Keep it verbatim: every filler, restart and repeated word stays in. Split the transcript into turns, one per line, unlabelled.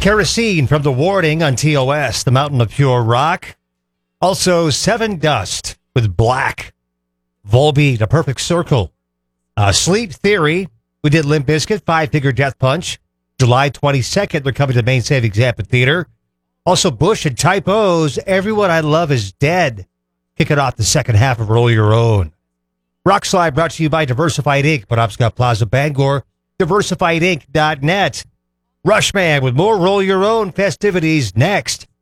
Kerosene from The Warning on T O S, The Mountain of Pure Rock. Also, Seven Dust with Black. Volbeat, A Perfect Circle. Uh, Sleep Theory, we did Limp Bizkit, Five Finger Death Punch. July twenty-second, they're coming to the Main Savings Amphitheater. Also, Bush and Type O's, Everyone I Love Is Dead. Kicking off the second half of Roll Your Own. Rock Slide brought to you by Diversified Incorporated. Penobscot Plaza, Bangor. diversified inc dot net. Rushman with more Roll Your Own festivities next.